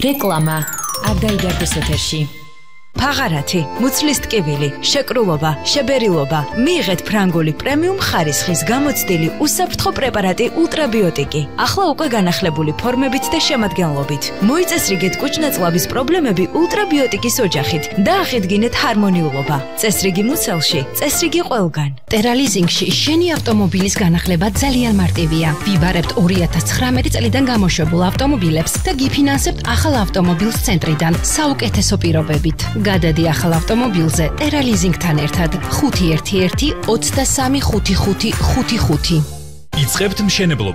რეკლამა არ დაიდარდეს ეთერში. ფაღარათი, მუცლის ტკივილი, შეკრულობა, შებერილობა. მიიღეთ ფრანგული პრემიუმ ხარისხის გამოცდილი უსაფრთხო პრეპარატი ultrabiotic. ახლა უკვე განახლებული ფორმებით და შემადგენლობით. მოიწესრიგეთ კუჭ-ნაწლავის პრობლემები ultrabiotic-ის ოჯახით და აღედგინეთ ჰარმონიულობა. წესრიგი მუცელში, წესრიგი ყველგან. ტერალიზინგში შენი ავტომობილის განახლება ძალიან მარტივია. ვიბარებთ 2019 წლიდან გამოშვებულ ავტომობილებს და გიფინანსებთ ახალ ავტომობილს ცენტრიდან საუკეთესო პირობებით. გადადი ახალ ავტომობილზე ტერალიზინგთან ერთად 511 23 55 55. იწყებთ მშენებლობა.